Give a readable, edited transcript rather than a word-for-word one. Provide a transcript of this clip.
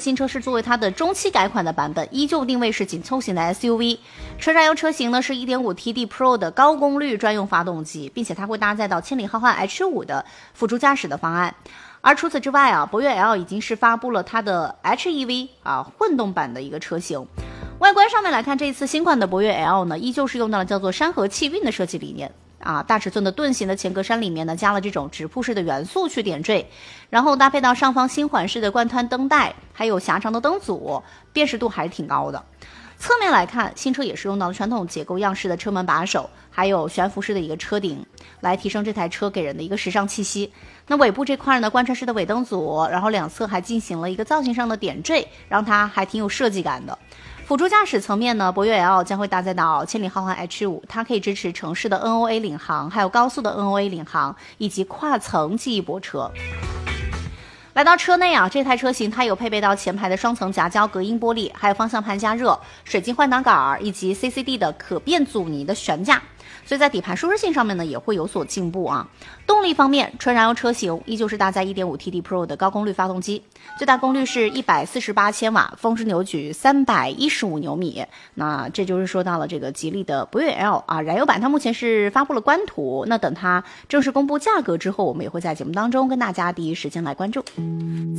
新车是作为它的中期改款的版本，依旧定位是紧凑型的 SUV。纯燃油车型呢是 1.5TD Pro 的高功率专用发动机，并且它会搭载到千里浩瀚 H5 的辅助驾驶的方案。而除此之外啊，博越 L 已经是发布了它的 HEV 混动版的一个车型。外观上面来看，这一次新款的博越 L 呢，依旧是用到了叫做山河气韵的设计理念。大尺寸的盾形的前格栅里面呢，加了这种直瀑式的元素去点缀，然后搭配到上方新环式的贯穿灯带，还有狭长的灯组，辨识度还是挺高的。侧面来看，新车也是用到了传统结构样式的车门把手，还有悬浮式的一个车顶，来提升这台车给人的一个时尚气息。那尾部这块呢，贯穿式的尾灯组，然后两侧还进行了一个造型上的点缀，让它还挺有设计感的。辅助驾驶层面呢，博越 L 将会搭载到千里浩瀚 H5， 它可以支持城市的 NOA 领航，还有高速的 NOA 领航，以及跨层记忆泊车。来到车内这台车型它有配备到前排的双层夹胶隔音玻璃，还有方向盘加热、水晶换挡杆以及 CCD 的可变阻尼的悬架，所以在底盘舒适性上面呢也会有所进步动力方面，纯燃油车型依旧是搭载 1.5TD Pro 的高功率发动机，最大功率是148千瓦，峰值扭矩315牛米。那这就是说到了这个吉利的博越 L 燃油版它目前是发布了官图，那等它正式公布价格之后，我们也会在节目当中跟大家第一时间来关注。